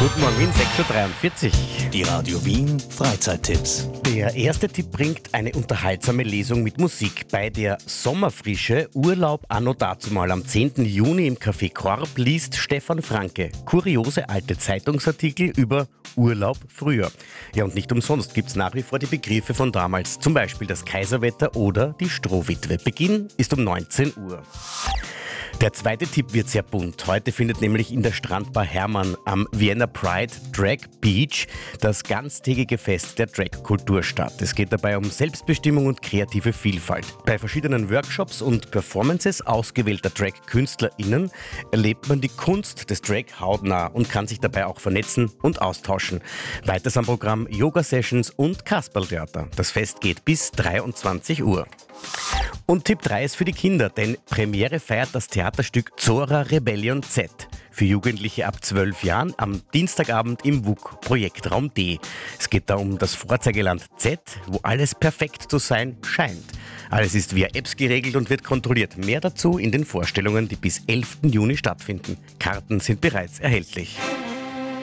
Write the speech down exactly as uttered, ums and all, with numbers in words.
Guten Morgen, sechs Uhr dreiundvierzig. Die Radio Wien Freizeittipps. Der erste Tipp bringt eine unterhaltsame Lesung mit Musik. Bei der Sommerfrische Urlaub anno dazumal am zehnten Juni im Café Korb liest Stefan Franke kuriose alte Zeitungsartikel über Urlaub früher. Ja, und nicht umsonst gibt es nach wie vor die Begriffe von damals, zum Beispiel das Kaiserwetter oder die Strohwitwe. Beginn ist um neunzehn Uhr. Der zweite Tipp wird sehr bunt. Heute findet nämlich in der Strandbar Hermann am Vienna Pride Drag Beach das ganztägige Fest der Drag-Kultur statt. Es geht dabei um Selbstbestimmung und kreative Vielfalt. Bei verschiedenen Workshops und Performances ausgewählter Drag-KünstlerInnen erlebt man die Kunst des Drag hautnah und kann sich dabei auch vernetzen und austauschen. Weiters am Programm Yoga-Sessions und Kasperltheater. Das Fest geht bis dreiundzwanzig Uhr. Und Tipp drei ist für die Kinder, denn Premiere feiert das Theaterstück Zora Rebellion Z für Jugendliche ab zwölf Jahren am Dienstagabend im W U K Projektraum D. Es geht da um das Vorzeigeland Z, wo alles perfekt zu sein scheint. Alles ist via Apps geregelt und wird kontrolliert. Mehr dazu in den Vorstellungen, die bis elften Juni stattfinden. Karten sind bereits erhältlich.